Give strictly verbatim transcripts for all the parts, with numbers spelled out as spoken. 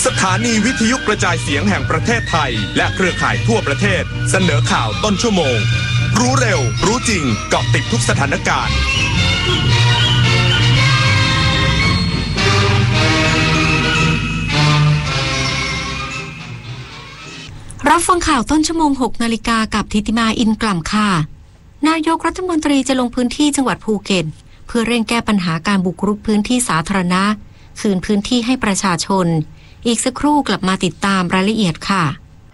สถานีวิทยุกระจายเสียงแห่งประเทศไทยและเครือข่ายทั่วประเทศเสนอข่าวต้นชั่วโมงรู้เร็วรู้จริงเกาะติดทุกสถานการณ์รับฟังข่าวต้นชั่วโมงหกนาฬิกากับธิติมาอินกล่ำค่ะนายกรัฐมนตรีจะลงพื้นที่จังหวัดภูเก็ตเพื่อเร่งแก้ปัญหาการบุกรุกพื้นที่สาธารณะคืนพื้นที่ให้ประชาชนอีกสักครู่กลับมาติดตามรายละเอียดค่ะ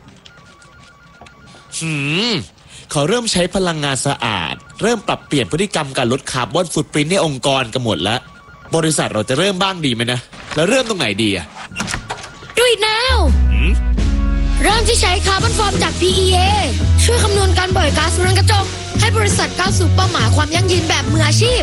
หืมเขาเริ่มใช้พลังงานสะอาดเริ่มปรับเปลี่ยนพฤติกรรมการลดคาร์บอนฟุตพริ้นท์ในองค์กรกันหมดแล้วบริษัทเราจะเริ่มบ้างดีไหมนะแล้วเริ่มตรงไหนดีอะ Do it now เริ่มที่ใช้คาร์บอนฟอร์มจาก พี อี เอ ช่วยคำนวณการปล่อยก๊าซเรือนกระจกให้บริษัทก้าวสู่เป้าหมายความยั่งยืนแบบมืออาชีพ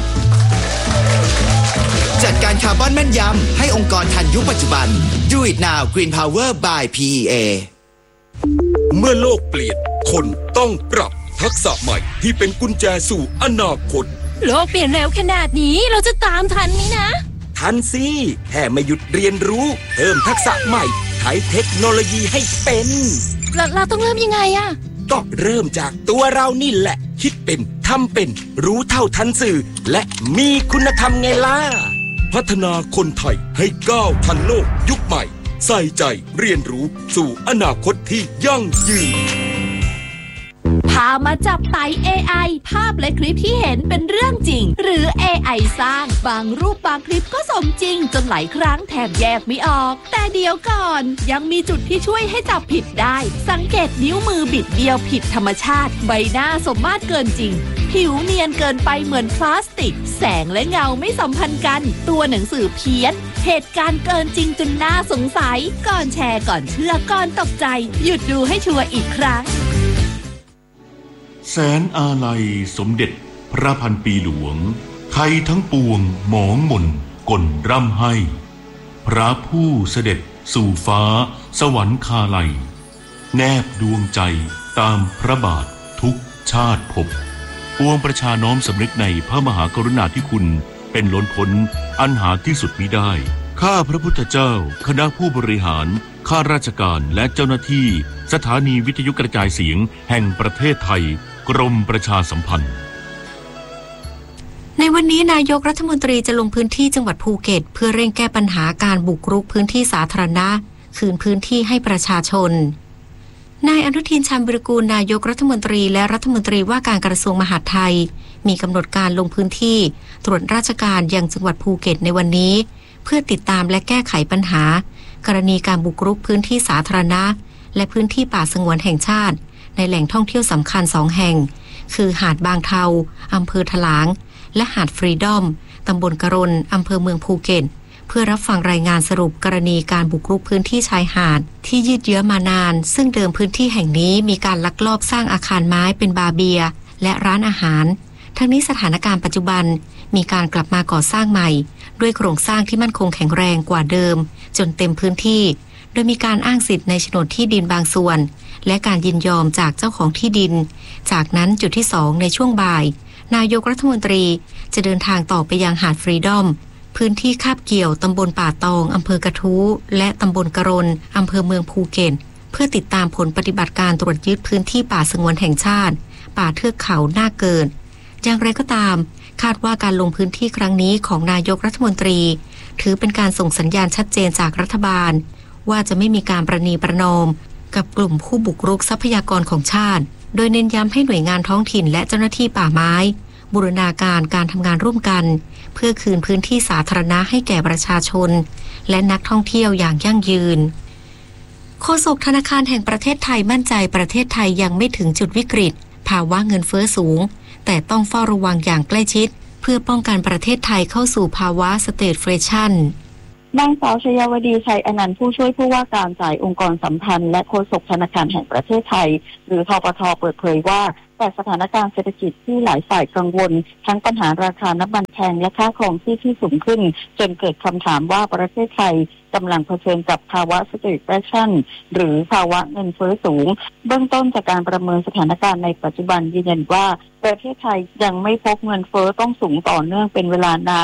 จัดการคาร์บอนแม่นยำให้องค์กรทันยุคปัจจุบัน Do it now Green Power by พี อี เอเมื่อโลกเปลี่ยนคนต้องปรับทักษะใหม่ที่เป็นกุญแจสู่อนาคตโลกเปลี่ยนเร็วขนาดนี้เราจะตามทันไหมนะทันสิแค่ไม่หยุดเรียนรู้เพิ่มทักษะใหม่ใช้เทคโนโลยีให้เป็นเราเราต้องเริ่มยังไงอะก็เริ่มจากตัวเรานี่แหละคิดเป็นทำเป็นรู้เท่าทันสื่อและมีคุณธรรมไงล่ะพัฒนาคนไทยให้ก้าวทันโลกยุคใหม่ใส่ใจเรียนรู้สู่อนาคตที่ยั่งยืนพามาจับไต่ เอ ไอ ภาพและคลิปที่เห็นเป็นเรื่องจริงหรือ เอ ไอ สร้างบางรูปบางคลิปก็สมจริงจนหลายครั้งแทบแยกไม่ออกแต่เดี๋ยวก่อนยังมีจุดที่ช่วยให้จับผิดได้สังเกตนิ้วมือบิดเบี้ยวผิดธรรมชาติใบหน้าสมมาตรเกินจริงผิวเนียนเกินไปเหมือนพลาสติกแสงและเงาไม่สัมพันธ์กันตัวหนังสือเพี้ยนเหตุการณ์เกินจริงจนน่าสงสัยก่อนแชร์ก่อนเชื่อก่อนตกใจหยุดดูให้ชัวร์อีกครั้งแสนอาลัยสมเด็จพระพันปีหลวงไทยทั้งปวงหมองหม่นก่นร่ำให้พระผู้เสด็จสู่ฟ้าสวรรคาลัยแนบดวงใจตามพระบาททุกชาติภพปวงประชาน้อมสำนึกในพระมหากรุณาธิคุณเป็นล้นพ้นอันหาที่สุดมิได้ข้าพระพุทธเจ้าคณะผู้บริหารข้าราชการและเจ้าหน้าที่สถานีวิทยุกระจายเสียงแห่งประเทศไทยกรมประชาสัมพันธ์ในวันนี้นายกรัฐมนตรีจะลงพื้นที่จังหวัดภูเก็ตเพื่อเร่งแก้ปัญหาการบุกรุกพื้นที่สาธารณะคืนพื้นที่ให้ประชาชนนายอนุทินชาญวิรากูลนายกรัฐมนตรีและรัฐมนตรีว่าการกระทรวงมหาดไทยมีกำหนดการลงพื้นที่ตรวจราชการยังจังหวัดภูเก็ตในวันนี้เพื่อติดตามและแก้ไขปัญหากรณีการบุกรุกพื้นที่สาธารณะและพื้นที่ป่าสงวนแห่งชาติในแหล่งท่องเที่ยวสำคัญสองแห่งคือหาดบางเทาอำเภอถลางและหาดฟรีดอมตำบลกะรนอำเภอเมืองภูเก็ตเพื่อรับฟังรายงานสรุปกรณีการบุกรุกพื้นที่ชายหาดที่ยืดเยื้อมานานซึ่งเดิมพื้นที่แห่งนี้มีการลักลอบสร้างอาคารไม้เป็นบาร์เบียร์และร้านอาหารทั้งนี้สถานการณ์ปัจจุบันมีการกลับมาก่อสร้างใหม่ด้วยโครงสร้างที่มั่นคงแข็งแรงกว่าเดิมจนเต็มพื้นที่โดยมีการอ้างสิทธิ์ในโฉนดที่ดินบางส่วนและการยินยอมจากเจ้าของที่ดินจากนั้นจุดที่สองในช่วงบ่ายนายกรัฐมนตรีจะเดินทางต่อไปยังหาดฟรีดอมพื้นที่คาบเกี่ยวตำบลป่าตองอำเภอกระทู้และตำบลกะรนอำเภอเมืองภูเก็ตเพื่อติดตามผลปฏิบัติการตรวจยึดพื้นที่ป่าสงวนแห่งชาติป่าเทือกเขาหน้าเกิดอย่างไรก็ตามคาดว่าการลงพื้นที่ครั้งนี้ของนายกรัฐมนตรีถือเป็นการส่งสัญญาณชัดเจนจากรัฐบาลว่าจะไม่มีการประนีประนอมกับกลุ่มผู้บุกรุกทรัพยากรของชาติโดยเน้นย้ำให้หน่วยงานท้องถิ่นและเจ้าหน้าที่ป่าไม้บูรณาการการทำงานร่วมกันเพื่อคืนพื้นที่สาธารณะให้แก่ประชาชนและนักท่องเที่ยวอย่างยั่งยืนโฆษกธนาคารแห่งประเทศไทยมั่นใจประเทศไทยยังไม่ถึงจุดวิกฤตภาวะเงินเฟ้อสูงแต่ต้องเฝ้าระวังอย่างใกล้ชิดเพื่อป้องกันประเทศไทยเข้าสู่ภาวะสเตกเฟลชั่นนางสาวชยาวดีชัยอนันต์ผู้ช่วยผู้ว่าการจ่ายองค์กรสัมพันธ์และโฆษกธนาคารแห่งประเทศไทยหรือธปท.เปิดเผยว่าแต่สถานการณ์เศรษฐกิจที่หลายฝ่ายกังวลทั้งปัญหาราคาน้ำมันแพงและค่าครองชีพที่สูงขึ้นจนเกิดคำถามว่าประเทศไทยกำลังเผชิญกับภาวะสเตกเฟลชั่นหรือภาวะเงินเฟ้อสูงเบื้องต้นจากการประเมินสถานการณ์ในปัจจุบันยืนยันว่าประเทศไทยยังไม่พบเงินเฟ้อต้องสูงต่อเนื่องเป็นเวลานาน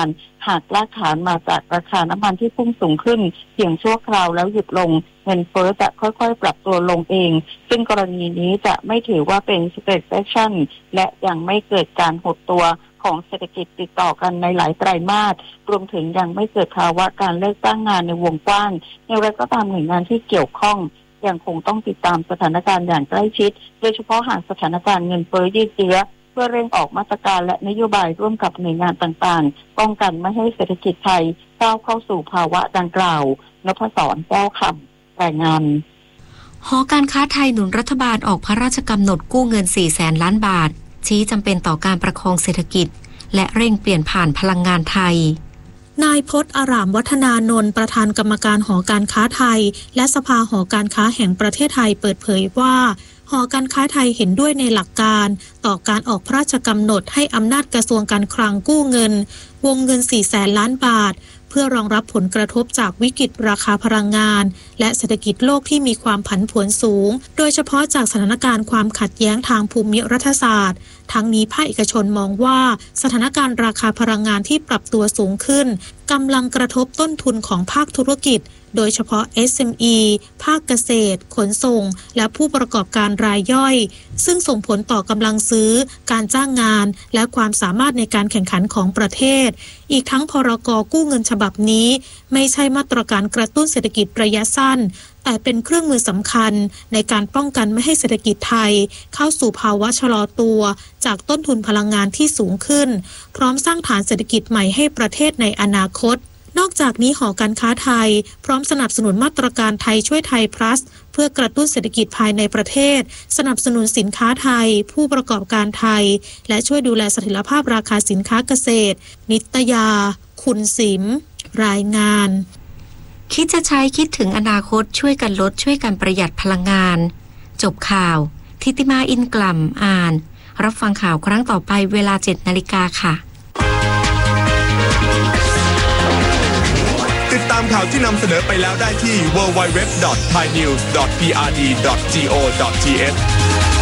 หากรากฐานมาจากราคาน้ำมันที่พุ่งสูงขึ้นเพียงชั่วคราวแล้วหยุดลงเงินเฟ้อจะค่อยๆปรับตัวลงเองซึ่งกรณีนี้จะไม่ถือว่าเป็น stagflation และยังไม่เกิดการหดตัวของเศรษฐกิจติดต่อกันในหลายไตรมาสรวมถึงยังไม่เกิดภาวะการเลิกจ้างงานในวงกว้างอย่างไรก็ตามหน่วยงานที่เกี่ยวข้องยังคงต้องติดตามสถานการณ์อย่างใกล้ชิดโดยเฉพาะหากสถานการณ์เงินเฟ้อยืดเยื้อเพื่อเร่งออกมาตรการและนโยบายร่วมกับหน่วยงานต่างๆป้องกันไม่ให้เศรษฐกิจไทยก้าวเข้าสู่ภาวะดังกล่าวนพศรแก้วคำรายงานหอการค้าไทยหนุนรัฐบาลออกพระราชกำหนดกู้เงินสี่แสนล้านบาทชี้จำเป็นต่อการประคองเศรษฐกิจและเร่งเปลี่ยนผ่านพลังงานไทยนายพจน์อารามวัฒนานนท์ประธานกรรมการหอการค้าไทยและสภาหอการค้าแห่งประเทศไทยเปิดเผยว่าหอการค้าไทยเห็นด้วยในหลักการต่อการออกพระราชกำหนดให้อำนาจกระทรวงการคลังกู้เงินวงเงินสี่แสนล้านบาทเพื่อรองรับผลกระทบจากวิกฤตราคาพลังงานและเศรษฐกิจโลกที่มีความผันผวนสูงโดยเฉพาะจากสถานการณ์ความขัดแย้งทางภูมิรัฐศาสตร์ทั้งนี้ภาคเอกชนมองว่าสถานการณ์ราคาพลังงานที่ปรับตัวสูงขึ้นกำลังกระทบต้นทุนของภาคธุรกิจโดยเฉพาะ เอส เอ็ม อี ภาคเกษตรขนส่งและผู้ประกอบการรายย่อยซึ่งส่งผลต่อกำลังซื้อการจ้างงานและความสามารถในการแข่งขันของประเทศอีกทั้งพรก.กู้เงินฉบับนี้ไม่ใช่มาตรการกระตุ้นเศรษฐกิจระยะสั้นแต่เป็นเครื่องมือสำคัญในการป้องกันไม่ให้เศรษฐกิจไทยเข้าสู่ภาวะชะลอตัวจากต้นทุนพลังงานที่สูงขึ้นพร้อมสร้างฐานเศรษฐกิจใหม่ให้ประเทศในอนาคตนอกจากนี้หอการค้าไทยพร้อมสนับสนุนมาตรการไทยช่วยไทย plus เพื่อกระตุ้นเศรษฐกิจภายในประเทศสนับสนุนสินค้าไทยผู้ประกอบการไทยและช่วยดูแลเสถียรภาพราคาสินค้าเกษตรนิตยาคุณสิมรายงานคิดจะใช้คิดถึงอนาคตช่วยกันลดช่วยกันประหยัดพลังงานจบข่าวทิติมาอินกล่ำอ่านรับฟังข่าวครั้งต่อไปเวลา เจ็ดนาฬิกาค่ะติดตามข่าวที่นำเสนอไปแล้วได้ที่ ดับเบิลยู ดับเบิลยู ดับเบิลยู ดอท ไทยนิวส์ ดอท พี อาร์ ดี ดอท โก ดอท ที เอช